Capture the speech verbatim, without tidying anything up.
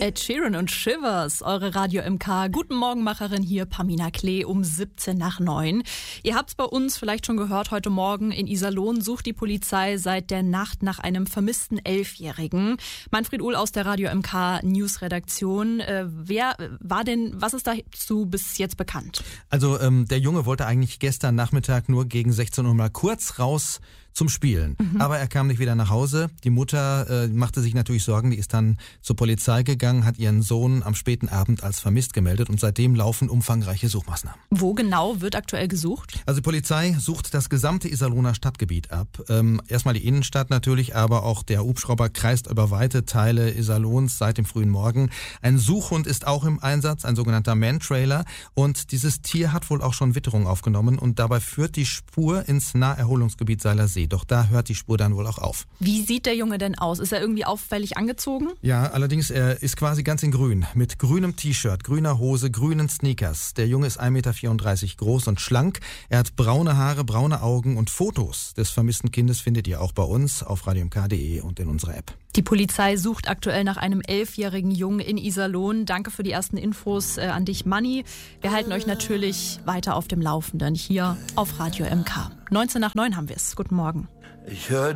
Ed Sheeran und Shivers, eure Radio M K. Guten Morgen, Macherin hier, Pamina Klee, um siebzehn nach neun. Ihr habt's bei uns vielleicht schon gehört, heute Morgen in Iserlohn sucht die Polizei seit der Nacht nach einem vermissten Elfjährigen. Manfred Uhl aus der Radio M K News-Redaktion. Äh, wer war denn, was ist dazu bis jetzt bekannt? Also ähm, der Junge wollte eigentlich gestern Nachmittag nur gegen sechzehn Uhr mal kurz raus zum Spielen. Mhm. Aber er kam nicht wieder nach Hause. Die Mutter äh, machte sich natürlich Sorgen. Die ist dann zur Polizei gegangen, hat ihren Sohn am späten Abend als vermisst gemeldet und seitdem laufen umfangreiche Suchmaßnahmen. Wo genau wird aktuell gesucht? Also die Polizei sucht das gesamte Iserlohner Stadtgebiet ab. Ähm, erstmal die Innenstadt natürlich, aber auch der Hubschrauber kreist über weite Teile Iserlohns seit dem frühen Morgen. Ein Suchhund ist auch im Einsatz, ein sogenannter Man-Trailer. Und dieses Tier hat wohl auch schon Witterung aufgenommen und dabei führt die Spur ins Naherholungsgebiet Seilersee. Doch da hört die Spur dann wohl auch auf. Wie sieht der Junge denn aus? Ist er irgendwie auffällig angezogen? Ja, allerdings, er ist quasi ganz in grün. Mit grünem T-Shirt, grüner Hose, grünen Sneakers. Der Junge ist ein Meter vierunddreißig groß und schlank. Er hat braune Haare, braune Augen und Fotos des vermissten Kindes findet ihr auch bei uns auf radio m k punkt d e und in unserer App. Die Polizei sucht aktuell nach einem elfjährigen Jungen in Iserlohn. Danke für die ersten Infos äh, an dich, Manni. Wir halten euch natürlich weiter auf dem Laufenden hier auf Radio M K. neunzehn nach neun haben wir es. Guten Morgen. Ich hör